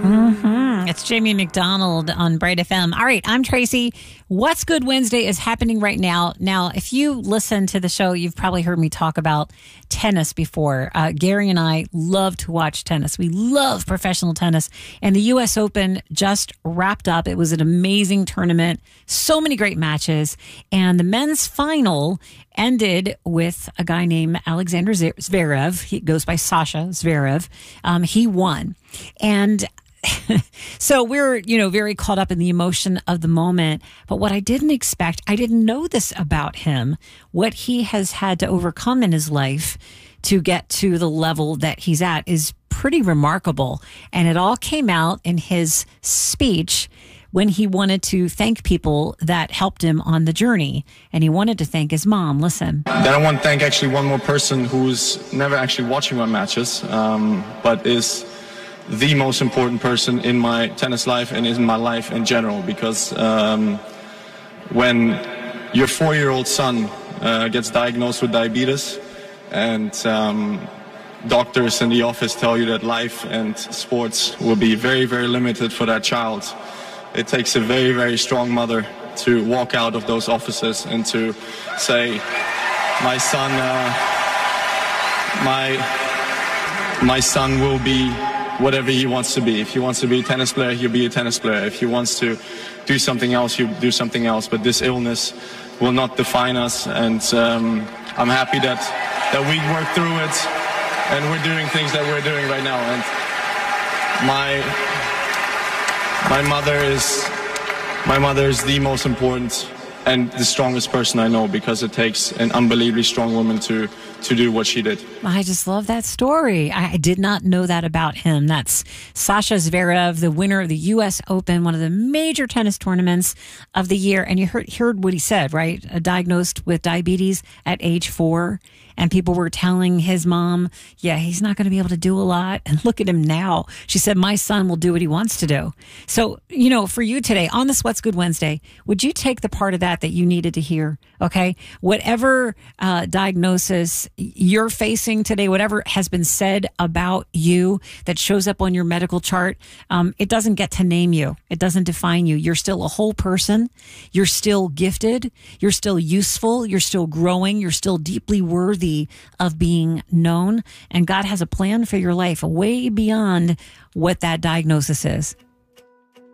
It's Jamie McDonald on Bright FM. All right, I'm Tracy. What's Good Wednesday is happening right now. Now, if you listen to the show, you've probably heard me talk about tennis before. Gary and I love to watch tennis. We love professional tennis. And the U.S. Open just wrapped up. It was an amazing tournament. So many great matches. And the men's final ended with a guy named Alexander Zverev. He goes by Sasha Zverev. He won. And so we're, very caught up in the emotion of the moment. But what I didn't expect, I didn't know this about him, what he has had to overcome in his life to get to the level that he's at is pretty remarkable. And it all came out in his speech when he wanted to thank people that helped him on the journey. And he wanted to thank his mom. Listen. Then I want to thank actually one more person who's never actually watching my matches, but is the most important person in my tennis life and in my life in general, because when your 4-year-old son gets diagnosed with diabetes and doctors in the office tell you that life and sports will be very, very limited for that child, it takes a very, very strong mother to walk out of those offices and to say, my son, my son will be whatever he wants to be. If he wants to be a tennis player, he'll be a tennis player. If he wants to do something else, he'll do something else. But this illness will not define us. And I'm happy that we worked through it and we're doing things that we're doing right now. And my mother is the most important and the strongest person I know, because it takes an unbelievably strong woman to do what she did. I just love that story. I did not know that about him. That's Sasha Zverev, the winner of the U.S. Open, one of the major tennis tournaments of the year. And you heard what he said, right? Diagnosed with diabetes at age 4. And people were telling his mom, yeah, he's not going to be able to do a lot. And look at him now. She said, my son will do what he wants to do. So, for you today on this What's Good Wednesday, would you take the part of that you needed to hear? Okay. Whatever diagnosis you're facing today, whatever has been said about you that shows up on your medical chart, it doesn't get to name you. It doesn't define you. You're still a whole person. You're still gifted. You're still useful. You're still growing. You're still deeply worthy of being known. And God has a plan for your life way beyond what that diagnosis is.